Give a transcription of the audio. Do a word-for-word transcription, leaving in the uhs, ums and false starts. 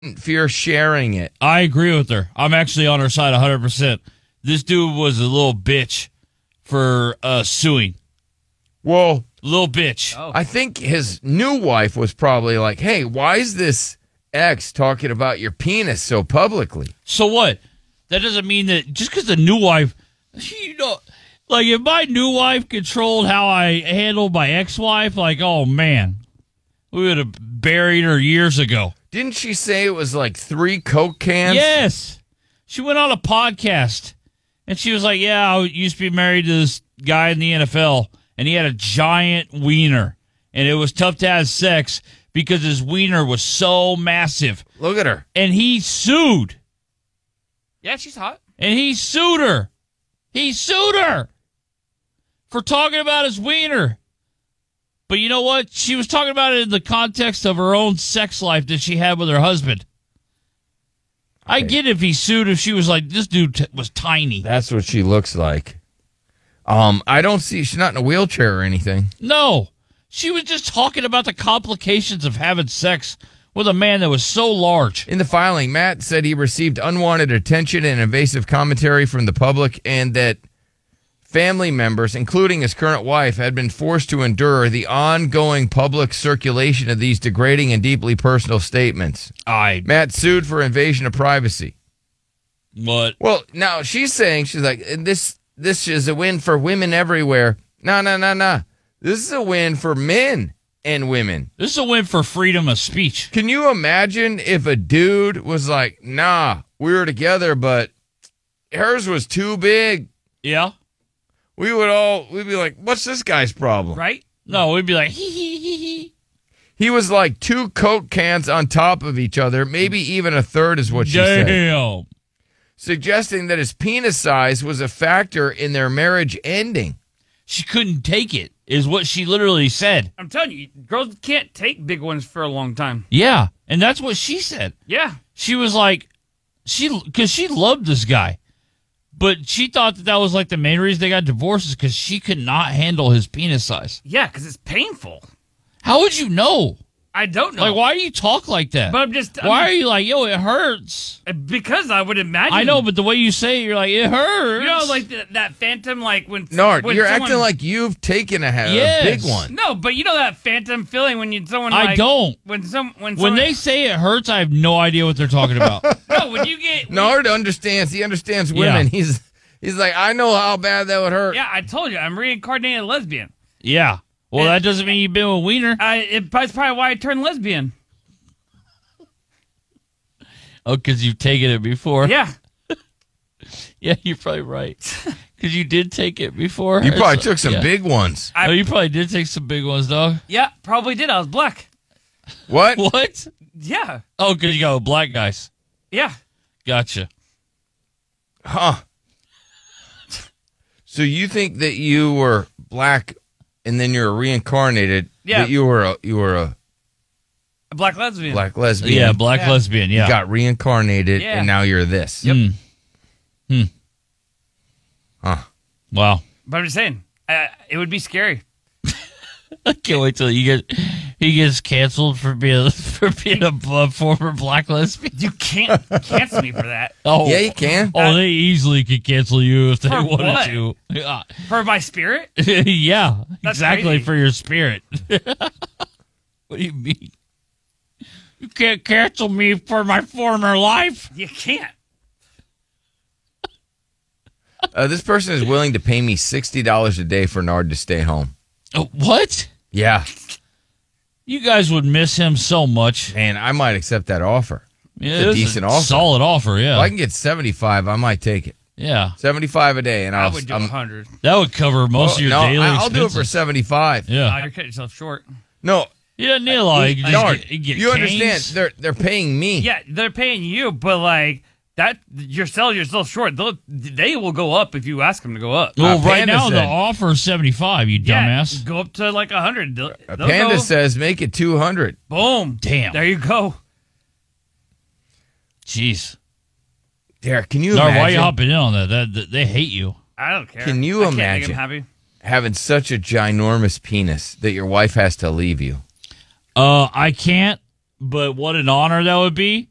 fear sharing it. I agree with her. I'm actually on her side one hundred percent. This dude was a little bitch for uh, suing. Well, little bitch. Oh. I think his new wife was probably like, hey, why is this ex talking about your penis so publicly? So what? That doesn't mean that just because the new wife, you know, like if my new wife controlled how I handled my ex-wife, like, oh man, we would have buried her years ago. Didn't she say it was like three Coke cans? Yes. She went on a podcast and she was like, yeah, I used to be married to this guy in the N F L and he had a giant wiener and it was tough to have sex because his wiener was so massive. Look at her. And he sued. Yeah, she's hot. And he sued her. He sued her for talking about his wiener. But you know what? She was talking about it in the context of her own sex life that she had with her husband. Okay. I get if he sued if she was like, this dude t- was tiny. That's what she looks like. Um, I don't see, she's not in a wheelchair or anything. No. She was just talking about the complications of having sex with a man that was so large. In the filing, Matt said he received unwanted attention and invasive commentary from the public and that family members, including his current wife, had been forced to endure the ongoing public circulation of these degrading and deeply personal statements. I Matt sued for invasion of privacy. What? Well, now she's saying, she's like, this this is a win for women everywhere. No, no, no, no. This is a win for men and women. This is a win for freedom of speech. Can you imagine if a dude was like, nah, we were together, but hers was too big? Yeah. We would all, we'd be like, what's this guy's problem? Right? No, we'd be like, hee hee hee hee. He was like two Coke cans on top of each other, maybe even a third is what she said. Damn. Suggesting that his penis size was a factor in their marriage ending. She couldn't take it, is what she literally said. I'm telling you, girls can't take big ones for a long time. Yeah, and that's what she said. Yeah. She was like, she because she loved this guy, but she thought that that was like the main reason they got divorced is because she could not handle his penis size. Yeah, because it's painful. How would you know? I don't know. Like, why do you talk like that? But I'm just... I'm why are you like, yo, it hurts? Because I would imagine... I know, but the way you say it, you're like, it hurts. You know, like the, that phantom, like when... Nard, when you're someone, acting like you've taken a, a Yes. big one. No, but you know that phantom feeling when you someone I like... don't. When some when, When someone, they say it hurts, I have no idea what they're talking about. No, when you get... When, Nard understands. He understands women. Yeah. He's he's like, I know how bad that would hurt. Yeah, I told you, I'm reincarnated lesbian. Yeah. Well, that doesn't mean you've been with Wiener. I, it, that's probably why I turned lesbian. Oh, because you've taken it before. Yeah. Yeah, you're probably right. Because you did take it before. You probably It's- took some yeah. big ones. I, Oh, you probably did take some big ones, dog. yeah, probably did. I was black. What? What? Yeah. Oh, because you got with black guys. Yeah. Gotcha. Huh. So you think that you were black and then you're reincarnated, Yeah. that you were a, you were a A black lesbian. black lesbian. Yeah, black Yeah. lesbian, yeah. You got reincarnated Yeah. and now you're this. Yep. Hmm. Huh. Wow. But I'm just saying, uh, it would be scary. I can't wait till you get he gets canceled for being for being a, a former black lesbian. You can't cancel me for that. Oh, Yeah, you can. Oh, they easily could cancel you if they For wanted what? to. Yeah, For my spirit? yeah, That's exactly crazy. for your spirit. What do you mean? You can't cancel me for my former life. You can't. Uh, this person is willing to pay me sixty dollars a day for Nard to stay home. Oh, what? Yeah. You guys would miss him so much. Man, I might accept that offer. Yeah, It's a it's decent offer. solid offer. Yeah, If I can get seventy-five, I might take it. yeah, seventy-five a day, and I I'll. would do I'm- one hundred. that would cover most Oh, of your no, daily I- I'll expenses. do it for seventy-five. Oh, Yeah, you're cutting yourself short. No, yeah, Neil, like you, just Nard, get, you, get you understand? canes. They're they're paying me. Yeah, they're paying you, but like that, you're selling yourself short. They'll, they will go up if you ask them to go up. Well, Uh, right Panda now the said- offer is seventy-five. You Yeah, dumbass. go up to like a hundred. They'll, A they'll Panda go, says make it two hundred. boom, Damn. there you go. Jeez. Derek, can you Nard, imagine why are you hopping in on that? That, that? They hate you. I don't care. Can you I can't make imagine? them happy. having such a ginormous penis that your wife has to leave you? Uh, I can't. But what an honor that would be